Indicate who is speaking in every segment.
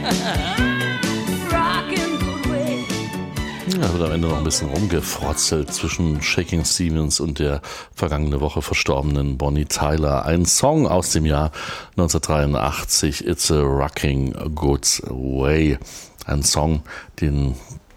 Speaker 1: Ja, wird am Ende noch ein bisschen rumgefrotzelt zwischen Shaking Stevens und der vergangene Woche verstorbenen Bonnie Tyler. Ein Song aus dem Jahr 1983, It's a Rocking Good Way. Ein Song, den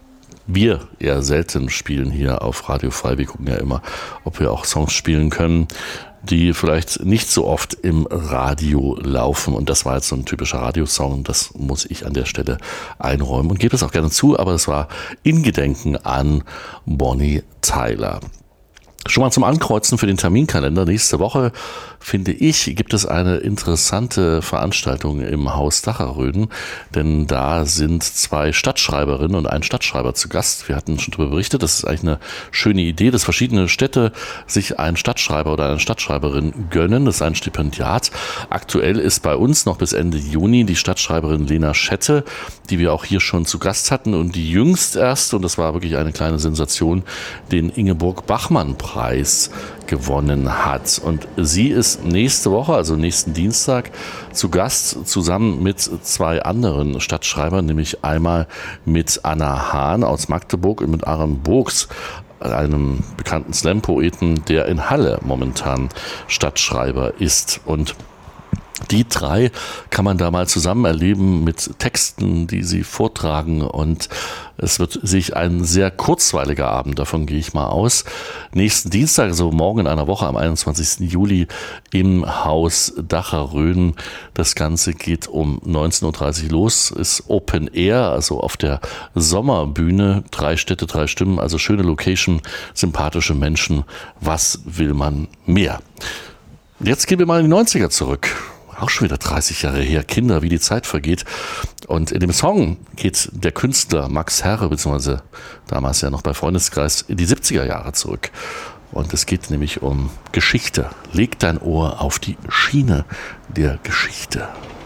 Speaker 1: wir eher selten spielen hier auf Radio Frei. Wir gucken ja immer, ob wir auch Songs spielen können, die vielleicht nicht so oft im Radio laufen. Und das war jetzt so ein typischer Radiosong. Das muss ich an der Stelle einräumen und gebe es auch gerne zu. Aber es war in Gedenken an Bonnie Tyler. Schon mal zum Ankreuzen für den Terminkalender. Nächste Woche, finde ich, gibt es eine interessante Veranstaltung im Haus Dacherröden, denn da sind 2 Stadtschreiberinnen und ein Stadtschreiber zu Gast. Wir hatten schon darüber berichtet, das ist eigentlich eine schöne Idee, dass verschiedene Städte sich einen Stadtschreiber oder eine Stadtschreiberin gönnen. Das ist ein Stipendiat. Aktuell ist bei uns noch bis Ende Juni die Stadtschreiberin Lena Schette, die wir auch hier schon zu Gast hatten und die jüngst erst, und das war wirklich eine kleine Sensation, den Ingeborg-Bachmann-Preis gewonnen hat. Und sie ist nächste Woche, also nächsten Dienstag, zu Gast zusammen mit 2 anderen Stadtschreibern, nämlich einmal mit Anna Hahn aus Magdeburg und mit Aaron Burgs, einem bekannten Slam-Poeten, der in Halle momentan Stadtschreiber ist. Und die 3 kann man da mal zusammen erleben mit Texten, die sie vortragen, und es wird sich ein sehr kurzweiliger Abend, davon gehe ich mal aus. Nächsten Dienstag, also morgen in einer Woche, am 21. Juli im Haus Dacherröden. Das Ganze geht um 19.30 Uhr los, ist Open Air, also auf der Sommerbühne. 3 Städte, 3 Stimmen, also schöne Location, sympathische Menschen. Was will man mehr? Jetzt gehen wir mal in die 90er zurück. Auch schon wieder 30 Jahre her. Kinder, wie die Zeit vergeht. Und in dem Song geht der Künstler Max Herre, beziehungsweise damals ja noch bei Freundeskreis, in die 70er Jahre zurück. Und es geht nämlich um Geschichte. Leg dein Ohr auf die Schiene der Geschichte.